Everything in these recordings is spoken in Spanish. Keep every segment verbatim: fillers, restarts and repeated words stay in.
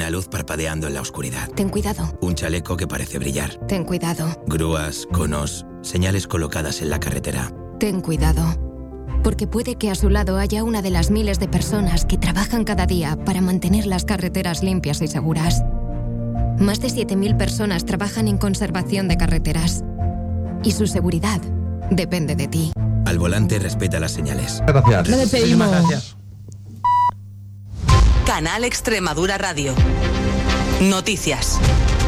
Una luz parpadeando en la oscuridad. Ten cuidado. Un chaleco que parece brillar. Ten cuidado. Grúas, conos, señales colocadas en la carretera. Ten cuidado. Porque puede que a su lado haya una de las miles de personas que trabajan cada día para mantener las carreteras limpias y seguras. Más de siete mil personas trabajan en conservación de carreteras. Y su seguridad depende de ti. Al volante respeta las señales. Gracias. Lo despedimos. Gracias. Canal Extremadura Radio. Noticias.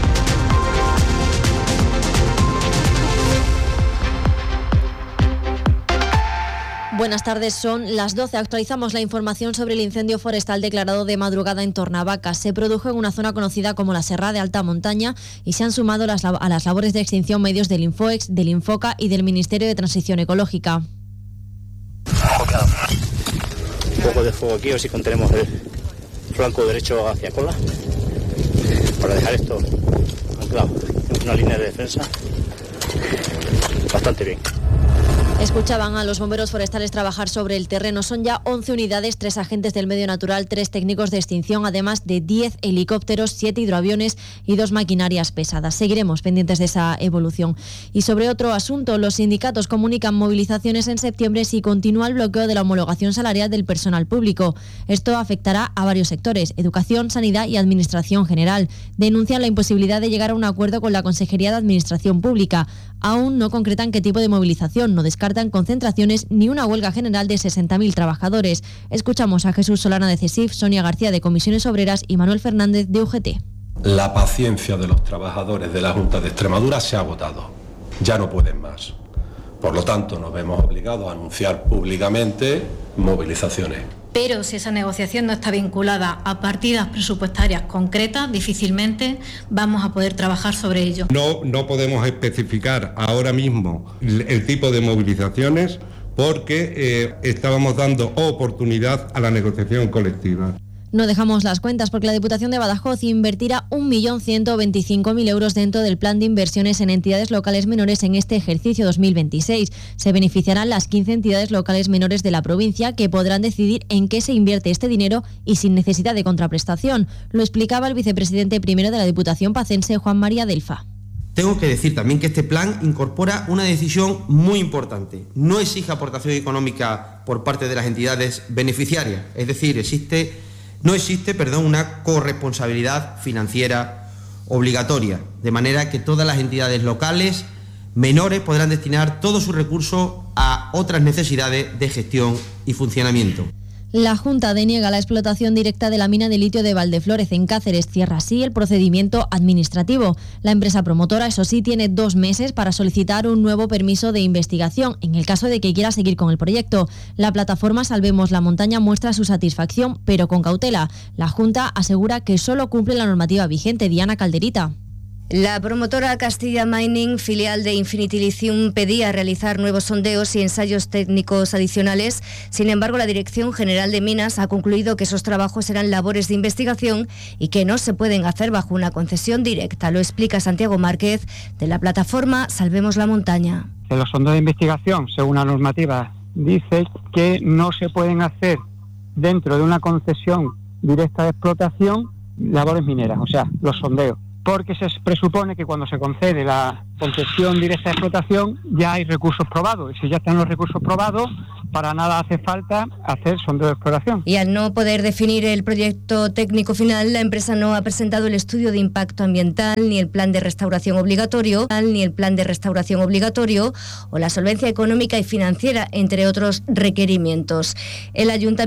Buenas tardes, son las doce. Actualizamos la información sobre el incendio forestal declarado de madrugada en Tornavaca. Se produjo en una zona conocida como la Serra de Alta Montaña y se han sumado las, a las labores de extinción medios del Infoex, del Infoca y del Ministerio de Transición Ecológica. Un poco de fuego aquí, a ver si contenemos el flanco derecho hacia Cola para dejar esto anclado. Tenemos una línea de defensa bastante bien. Escuchaban a los bomberos forestales trabajar sobre el terreno. Son ya once unidades, tres agentes del medio natural, tres técnicos de extinción, además de diez helicópteros, siete hidroaviones y dos maquinarias pesadas. Seguiremos pendientes de esa evolución. Y sobre otro asunto, los sindicatos comunican movilizaciones en septiembre si continúa el bloqueo de la homologación salarial del personal público. Esto afectará a varios sectores: educación, sanidad y administración general. Denuncian la imposibilidad de llegar a un acuerdo con la Consejería de Administración Pública. Aún no concretan qué tipo de movilización, no descartan concentraciones ni una huelga general de sesenta mil trabajadores. Escuchamos a Jesús Solana de CESIF, Sonia García de Comisiones Obreras y Manuel Fernández de U G T. La paciencia de los trabajadores de la Junta de Extremadura se ha agotado. Ya no pueden más. Por lo tanto, nos vemos obligados a anunciar públicamente movilizaciones. Pero si esa negociación no está vinculada a partidas presupuestarias concretas, difícilmente vamos a poder trabajar sobre ello. No, no podemos especificar ahora mismo el, el tipo de movilizaciones porque eh, estábamos dando oportunidad a la negociación colectiva. No dejamos las cuentas porque la Diputación de Badajoz invertirá un millón ciento veinticinco mil euros dentro del plan de inversiones en entidades locales menores en este ejercicio dos mil veintiséis. Se beneficiarán las quince entidades locales menores de la provincia, que podrán decidir en qué se invierte este dinero y sin necesidad de contraprestación. Lo explicaba el vicepresidente primero de la Diputación pacense, Juan María Delfa. Tengo que decir también que este plan incorpora una decisión muy importante. No exige aportación económica por parte de las entidades beneficiarias, es decir, existe... No existe, perdón, una corresponsabilidad financiera obligatoria, de manera que todas las entidades locales menores podrán destinar todos sus recursos a otras necesidades de gestión y funcionamiento. La Junta deniega la explotación directa de la mina de litio de Valdeflórez en Cáceres. Cierra así el procedimiento administrativo. La empresa promotora, eso sí, tiene dos meses para solicitar un nuevo permiso de investigación en el caso de que quiera seguir con el proyecto. La plataforma Salvemos la Montaña muestra su satisfacción, pero con cautela. La Junta asegura que solo cumple la normativa vigente. Diana Calderita. La promotora Castilla Mining, filial de Infinity Lithium, pedía realizar nuevos sondeos y ensayos técnicos adicionales. Sin embargo, la Dirección General de Minas ha concluido que esos trabajos eran labores de investigación y que no se pueden hacer bajo una concesión directa. Lo explica Santiago Márquez, de la plataforma Salvemos la Montaña. Los sondeos de investigación, según la normativa, dice que no se pueden hacer dentro de una concesión directa de explotación labores mineras, o sea, los sondeos. Porque se presupone que cuando se concede la concesión directa de explotación ya hay recursos probados, y si ya están los recursos probados, para nada hace falta hacer sondeo de exploración. Y al no poder definir el proyecto técnico final, la empresa no ha presentado el estudio de impacto ambiental, ni el plan de restauración obligatorio, ni el plan de restauración obligatorio, o la solvencia económica y financiera, entre otros requerimientos. El ayuntamiento